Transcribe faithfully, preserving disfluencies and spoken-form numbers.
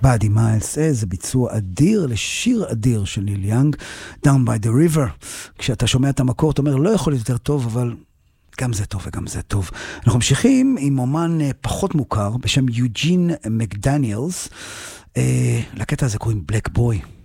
באדי מיילס, איזה ביצוע אדיר לשיר אדיר של ניל יאנג, Down by the River. כשאתה שומע את המקור, אתה אומר, לא יכול להיות יותר טוב, אבל גם זה טוב וגם זה טוב. אנחנו ממשיכים עם אומן פחות מוכר, בשם יוג'ין מקדניאלס. לקטע הזה קוראים בלק בוי.